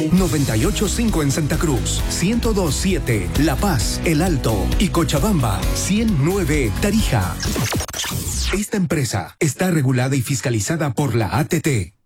98.5 en Santa Cruz, 102.7 La Paz, El Alto y Cochabamba, 100.9 Tarija. Esta empresa está regulada y fiscalizada por la ATT.